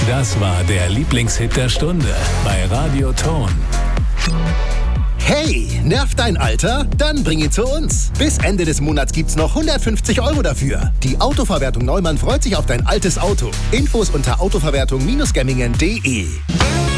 Das war der Lieblingshit der Stunde bei Radio Ton. Hey, nervt dein Alter? Dann bring ihn zu uns. Bis Ende des Monats gibt's noch 150 € dafür. Die Autoverwertung Neumann freut sich auf dein altes Auto. Infos unter autoverwertung-gemmingen.de.